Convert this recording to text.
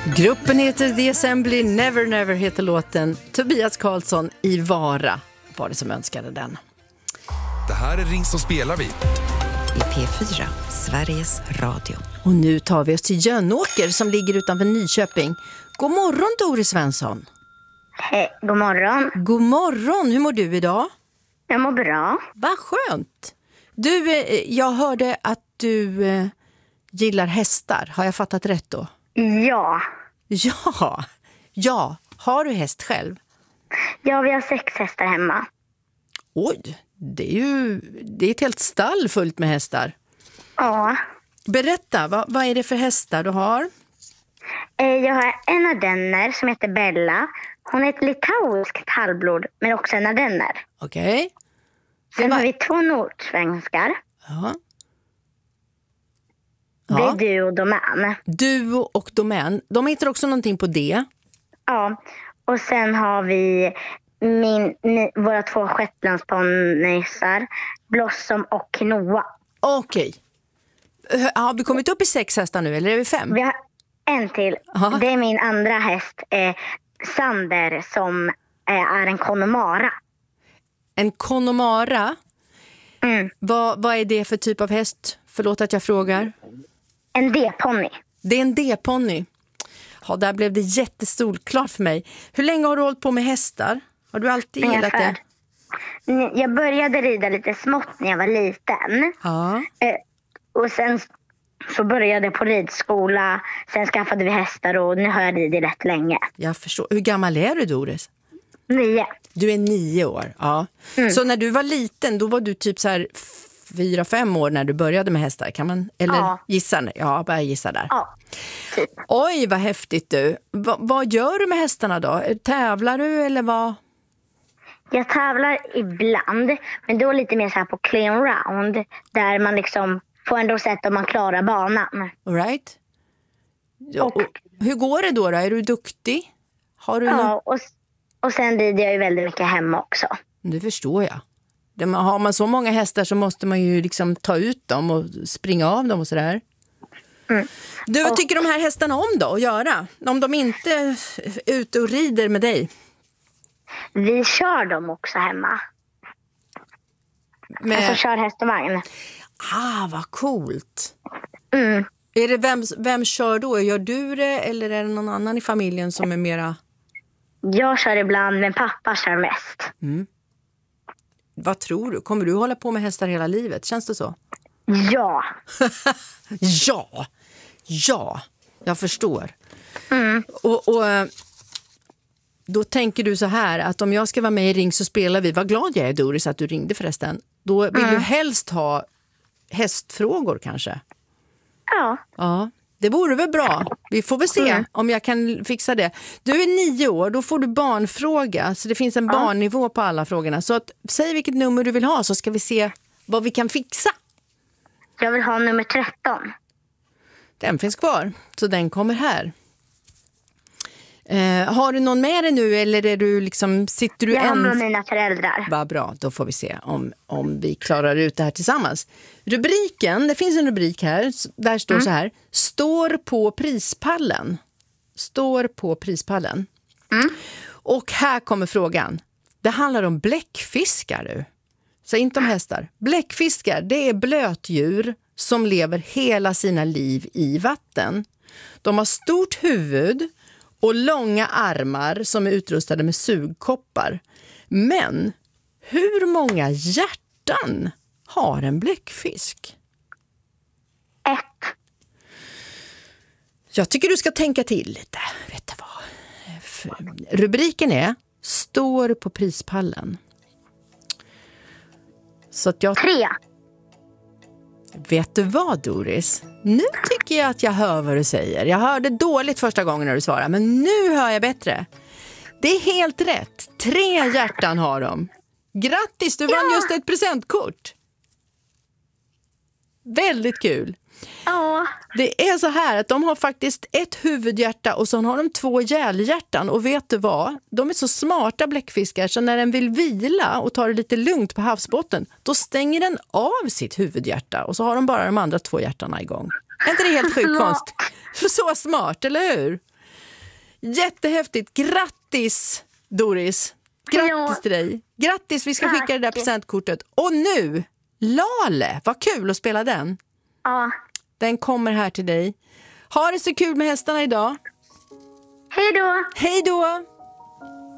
Gruppen heter The Assembly, Never Never heter låten. Tobias Karlsson i Vara var det som önskade den. Det här är Ring som spelar vi. I P4, Sveriges Radio. Och nu tar vi oss till Jönåker som ligger utanför Nyköping. God morgon Doris Svensson. Hej, god morgon. God morgon, hur mår du idag? Jag mår bra. Vad skönt. Du, jag hörde att du gillar hästar. Har jag fattat rätt då? Ja. Ja. Har du häst själv? Ja, vi har 6 hästar hemma. Oj, det är ett helt stall fullt med hästar. Ja. Berätta, vad är det för hästar du har? Jag har en ardenner som heter Bella. Hon är ett litauiskt halvblod, men också en ardenner. Okej. Sen har vi 2 nordsvenskar. Ja. Det är Duo och Domän. Duo och Domän. De heter också någonting på D. Ja, och sen har vi våra 2 shetlandsponnysar, Blossom och Noah. Okej. Har vi kommit upp i 6 hästar nu, eller är vi 5? Vi har en till. Aha. Det är min andra häst, Sander, som är en Connemara. En Connemara? Mm. Vad är det för typ av häst? Förlåt att jag frågar. En D-ponny. Det är en D-ponny. Ja, där blev det jättestolklart för mig. Hur länge har du hållit på med hästar? Har du alltid gillat det? Jag började rida lite smått när jag var liten. Ja. Och sen så började jag på ridskola. Sen skaffade vi hästar och nu har jag ridit rätt länge. Jag förstår. Hur gammal är du, Doris? 9. Du är 9 år, ja. Så när du var liten, då var du typ så här 4-5 år när du började med hästar, kan man? Eller gissa? Ja, bara gissa där. Ja, typ. Oj, vad häftigt du. Vad gör du med hästarna då? Tävlar du eller vad? Jag tävlar ibland, men då lite mer så här på clean round. Där man liksom får ändå sett om man klarar banan. All right. Ja, och hur går det då? Är du duktig? Har du och sen rider jag ju väldigt mycket hemma också. Det förstår jag. Har man så många hästar så måste man ju liksom ta ut dem och springa av dem och sådär. Mm. Du, vad tycker de här hästarna om då att göra? Om de inte är ute och rider med dig? Vi kör dem också hemma. Alltså kör häst och vagn. Vad coolt. Mm. Är det vem kör då? Gör du det eller är det någon annan i familjen som är mera... Jag kör ibland, men pappa kör mest. Mm. Vad tror du? Kommer du hålla på med hästar hela livet? Känns det så? Ja. Ja, jag förstår. Mm. Och då tänker du så här att om jag ska vara med i Ring så spelar vi. Vad glad jag är, Doris, att du ringde förresten. Då vill du helst ha hästfrågor kanske? Ja, det vore väl bra. Vi får väl se om jag kan fixa det. Du är 9 år, då får du barnfråga. Så det finns en barnnivå på alla frågorna. Så säg vilket nummer du vill ha så ska vi se vad vi kan fixa. Jag vill ha nummer 13. Den finns kvar, så den kommer här. Har du någon med dig nu eller är du liksom, sitter du Jag har med mina föräldrar. Vad bra, då får vi se om vi klarar ut det här tillsammans. Rubriken, det finns en rubrik här, där står så här: står på prispallen. Står på prispallen. Och här kommer frågan. Det handlar om bläckfiskar du. Så inte om hästar. Bläckfiskar, det är blötdjur som lever hela sina liv i vatten. De har stort huvud och långa armar som är utrustade med sugkoppar. Men hur många hjärtan har en bläckfisk? 1. Jag tycker du ska tänka till lite. Vet du vad? Rubriken är står på prispallen. Så att 3. Vet du vad, Doris? Nu tycker jag att jag hör vad du säger. Jag hörde dåligt första gången när du svarade, men nu hör jag bättre. Det är helt rätt. 3 hjärtan har de. Grattis, du vann just ett presentkort. Väldigt kul. Ja. Det är så här att de har faktiskt ett huvudhjärta och så har de 2 hjälhjärtan. Och vet du vad? De är så smarta bläckfiskar så när den vill vila och ta det lite lugnt på havsbotten, då stänger den av sitt huvudhjärta och så har de bara de andra 2 hjärtarna igång. Är inte det helt sjukt konst? Så smart, eller hur? Jättehäftigt. Grattis, Doris. Grattis till dig. Grattis, vi ska skicka det där presentkortet. Och nu, Lale. Vad kul att spela den. Ja. Den kommer här till dig. Ha det så kul med hästarna idag. Hej då. Hej då.